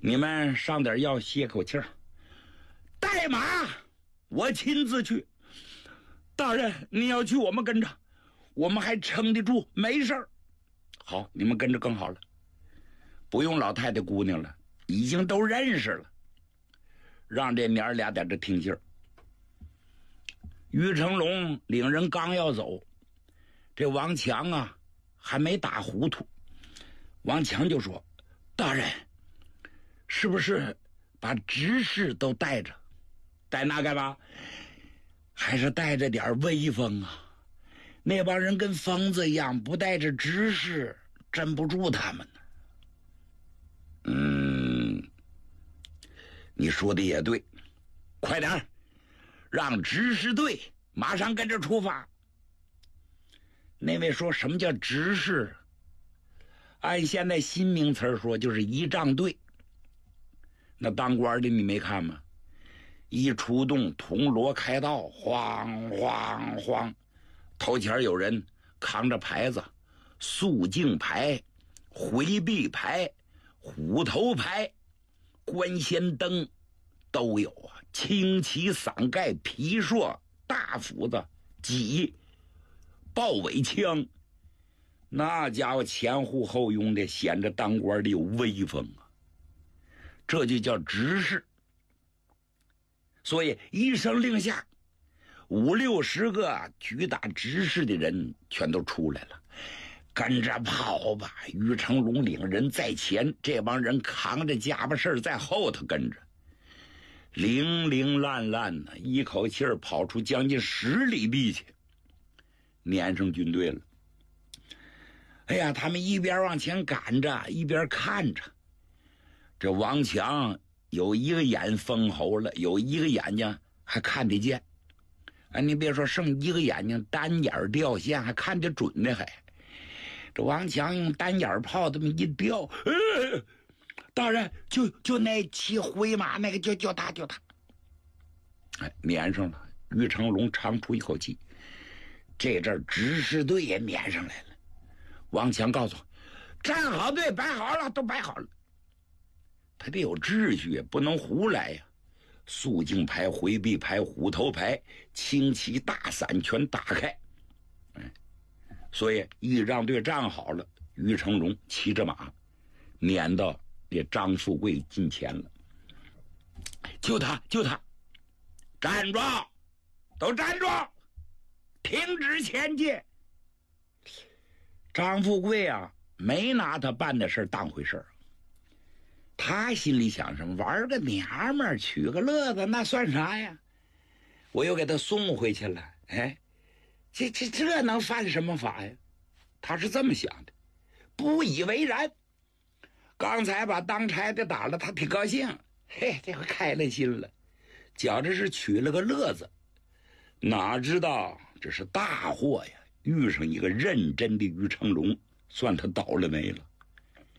你们上点药歇口气儿。带马，我亲自去。大人，你要去，我们跟着，我们还撑得住，没事儿。好，你们跟着更好了，不用老太太姑娘了，已经都认识了。让这娘俩在这听信儿。于成龙领人刚要走，这王强啊还没打糊涂。王强就说：“大人，是不是把执事都带着？带那干嘛？还是带着点威风啊？那帮人跟疯子一样，不带着执事镇不住他们呢。”你说的也对，快点让执事队马上跟着出发。那位说：“什么叫执事？按现在新名词说，就是仪仗队。那当官的你没看吗？一出动，铜锣开道，晃晃晃，头前有人扛着牌子，肃静牌、回避牌、虎头牌、关仙灯都有啊，青旗、伞盖、皮槊、大斧子、戟、豹尾枪，那家伙前呼后拥的，显着当官的有威风啊！这就叫执事。所以一声令下，50-60个举打执事的人全都出来了，跟着跑吧。于成龙领人在前，这帮人扛着家伙事在后头跟着，零零烂烂的，一口气儿跑出将近10里地去，撵上军队了。哎呀，他们一边往前赶着，一边看着。这王强有一个眼封喉了，有一个眼睛还看得见。你别说剩一个眼睛单眼掉线还看得准呢，还这王强用单眼炮这么一掉，大人就那骑灰马那个就他，撵上了。于成龙长出一口气，这阵执事队也撵上来了。王强告诉我：“站好队，摆好了，都摆好了。”他得有秩序，不能胡来呀。肃静牌、回避牌、虎头牌、青旗、大伞全打开。所以仪仗队站好了，于成龙骑着马撵到这张富贵近前了。就他，站住，都站住，停止前进。张富贵啊，没拿他办的事当回事。他心里想什么？玩个娘们儿，取个乐子，那算啥呀？我又给他送回去了。这能犯什么法呀？他是这么想的，不以为然。刚才把当差的打了，他挺高兴，这回开了心了，觉着是取了个乐子。哪知道这是大祸呀！遇上一个认真的于成龙，算他倒了霉了。